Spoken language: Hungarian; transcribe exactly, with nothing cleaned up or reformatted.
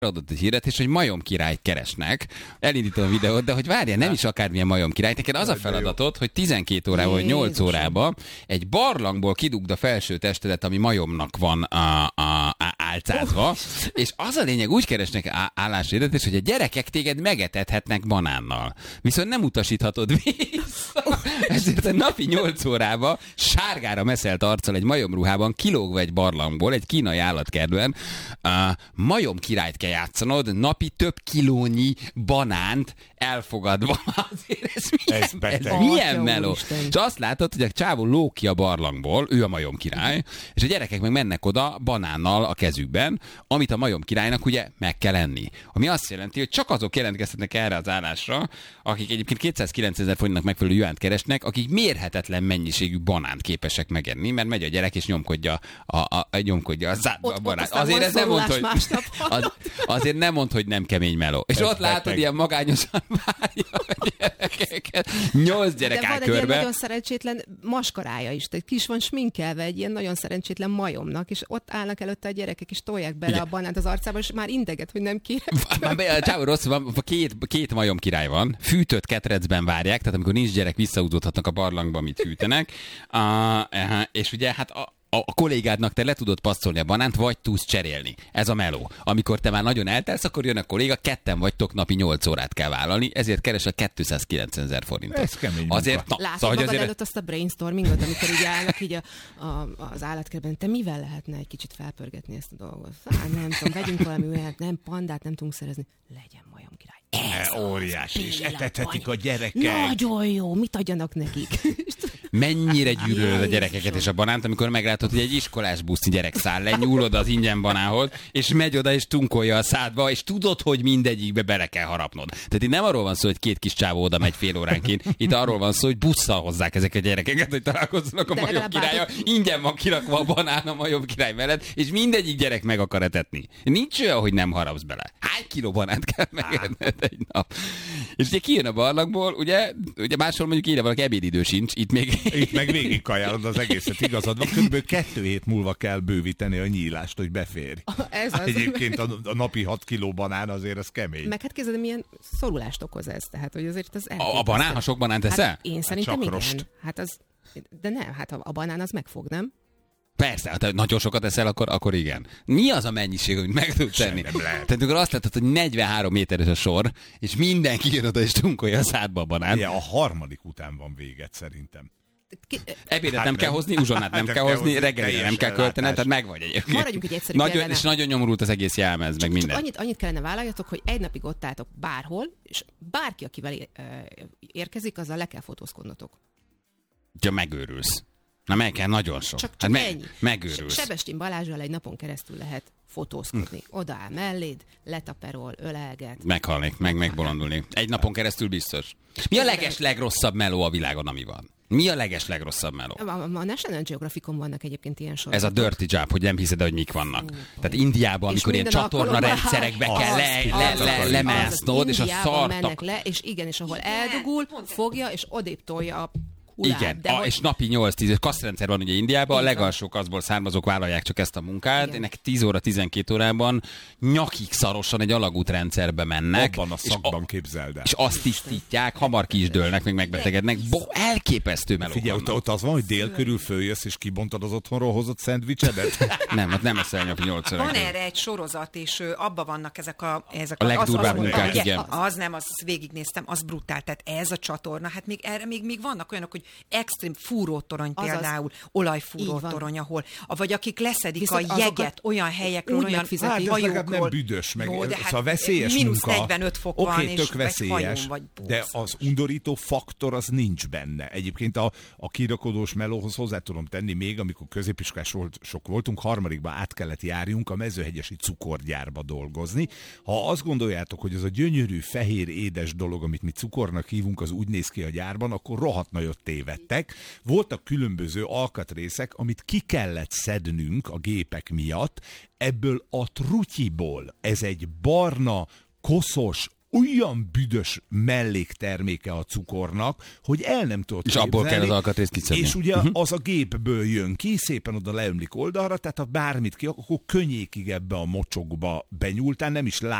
adott egy hirdetés, hogy majom királyt keresnek. Elindítom a videót, de hogy várjál, nem is akármilyen majom király. Neked az a feladatod, hogy tizenkét órában vagy nyolc órában egy barlangból kidugd a felső testedet, ami majomnak van a, a, a álcázva, és az a lényeg, úgy keresnek álláshirdetés, hogy a gyerekek téged megetethetnek banánnal. Viszont nem utasíthatod vissza. Ezért a napi nyolc órában sárgára meszelt arccal egy majomruhában kilógva egy barlangból, egy kínai állatkertben, a majom királyt kell játszanod, napi több kilónyi banánt elfogadva. Azért ez milyen, ez ez milyen meló. És azt látod, hogy a csávó lóg ki a barlangból, ő a majom király, és a gyerekek meg mennek oda banánnal a kezükben, amit a majom királynak ugye meg kell enni. Ami azt jelenti, hogy csak azok jelentkezhetnek erre az állásra, akik egyébként kétszázkilencezer forintnak megfelelő juánt keresnek, akik mérhetetlen mennyiségű banánt képesek megenni, mert megy a gyerek és nyomkodja a, a, a, nyomkodja a zádba a banánt. Azért ez nem mond, hogy az, azért nem mond, hogy nem kemény meló. És ez ott beteg. Látod, ilyen magányosan várja a gyerekeket. Nyolc gyerek áll körbe. De van egy ilyen nagyon szerencsétlen maskarája is. Tehát kis van sminkelve egy ilyen nagyon szerencsétlen majomnak, és ott állnak előtte a gyerekek, és tolják bele igen. a banánt az arcába, és már integet, hogy nem kérek. Csávó rossz van, két, két majom király van, fűtött ketrecben várják, tehát amikor nincs gyerek, visszaudódhatnak a barlangba, amit fűtenek. Uh, és ugye hát a a kollégádnak te le tudod passzolni a banánt, vagy tudsz cserélni. Ez a meló. Amikor te már nagyon eltelsz, akkor jön a kolléga, ketten vagytok, napi nyolc órát kell vállalni, ezért keres a kétszázkilencvenezer forintot. Ez kemény azért, na, látod szóval, magad azért... előtt azt a brainstormingot, amikor így állnak így a, a, az állatkertben, te mivel lehetne egy kicsit felpörgetni ezt a dolgot? Á, nem tudom, vegyünk valami olyat, nem, pandát nem tudunk szerezni. Legyen majom király. Ez óriási, és etethetik a gyerekek. Nagyon jó, mit adjanak nekik? Mennyire gyűlölöd a gyerekeket és a banánt, amikor meglátod, hogy egy iskolás busznyi gyerek száll le, nyúlod az ingyen banához, és megy oda és tunkolja a szádba, és tudod, hogy mindegyikbe bele kell harapnod. Tehát itt nem arról van szó, hogy két kis csávó oda megy fél óránként, itt arról van szó, hogy busszal hozzák ezek a gyerekeket, hogy találkozzanak a majom királya, ingyen van kirakva a banán a majom király mellett, és mindegyik gyerek meg akar etetni. Nincs olyan, hogy nem harapsz bele. Hány kiló banánt kell megenned egy nap? És ugye kijön a barlangból, ugye, ugye máshol mondjuk ide valaki ebédidő sincs, itt még itt meg végig kajálod az egészet, igazad van. Körülbelül kettő hét múlva kell bővíteni a nyílást, hogy beférj. Ez az. Egyébként a, a napi hat kiló banán azért az kemény. Meg hát képzeld, milyen szorulást okoz ez. Tehát, hogy azért az a, a banán, ha sok banánt teszel? Hát én szerintem hát igen. Rost. Hát az, de nem, hát a banán az megfog, nem? Persze, ha nagyon sokat eszel, akkor, akkor igen. Mi az a mennyiség, amit meg tudsz tenni? Tehát amikor azt látod, hogy negyvenhárom méteres a sor, és mindenki jön oda és tunkolja a szádba a banánt. Igen, a harmadik után van véget szerintem. Ebédet hát nem, nem kell hozni, uzsonnát nem, nem kell hozni, reggelére nem kell költened, tehát meg vagy egyébként. Maradjunk egy egyszerű nagyon, kellene. És nagyon nyomorult az egész jelmez, meg minden. Annyit, annyit kellene vállaljatok, hogy egy napig ott álltok bárhol, és bárki, akivel érkezik, azzal le kell fotózkodnotok. Ja, megőrülsz. Na meg kell nagyon sok. Csak, csak hát ennyi. Me- megőrülsz. Sebestyen Balázsral egy napon keresztül lehet fotózkodni. Hm. Odaáll melléd, letaperol, ölelget. Meghalnék, meg megbolondulnék. Egy napon keresztül biztos. Mi a leges legrosszabb meló a világon, ami van? Mi a leges legrosszabb meló? A, a, a National Geographicon vannak egyébként ilyen sorozatok. Ez a dirty job, hogy nem hiszed, hogy mik vannak. Uh, Tehát Indiában, amikor ilyen csatorna rendszerekbe kell le, le, le, lemásznod, és a szartak. Le, és igen, és ahol eldugul, fogja, és odébb tolja a Ulán, igen, de a, hogy... és napi nyolc-tíz kaszrendszer van ugye Indiában, a legalsó kaszból származók vállalják csak ezt a munkát, igen. Ennek tíz óra, tizenkét órában nyakig szarosan egy alagútrendszerbe mennek. Abban a szakban képzeld el. És azt tisztítják, hamar ki is dőlnek, meg megbetegednek. Bo, elképesztő melók. Figyelj, ott, ott az van, hogy dél körül följössz, és kibontad az otthonról hozott szendvicsedet? nem, ott nem eszel napi nyolc órát. Van erre egy sorozat, és abban vannak ezek a... Ezek a legdurvább az, munkák, igen. Az nem, az végignéztem, az brutál. Tehát ez a csatorna, hát még erre még, még vannak olyanok, hogy extrém fúrótorony azaz. Például, olajfúrótorony, ahol, vagy akik leszedik viszont a jeget olyan helyekről, olyan hát, hajókról. Nem büdös, meg jó, de hát szóval veszélyes mínusz munka. negyvenöt fok okay, van, tök és veszélyes, vagy de az undorító faktor az nincs benne. Egyébként a, a kirakodós melóhoz hozzá tudom tenni még, amikor középiskolás volt, sok voltunk, harmadikban át kellett járjunk a mezőhegyesi cukorgyárba dolgozni. Ha azt gondoljátok, hogy ez a gyönyörű, fehér, édes dolog, amit mi cukornak hívunk, az úgy néz ki a gyárban, akkor rohadt nagyot tévedtek. Voltak különböző alkatrészek, amit ki kellett szednünk a gépek miatt, ebből a trutyiból, ez egy barna, koszos, olyan büdös mellékterméke a cukornak, hogy el nem tudod És képzelni. abból kell az alkatrészt kiszedni. És ugye uh-huh. az a gépből jön ki, szépen oda leömlik oldalra, tehát ha bármit ki, akkor könnyékig ebbe a mocsokba benyúltál, nem is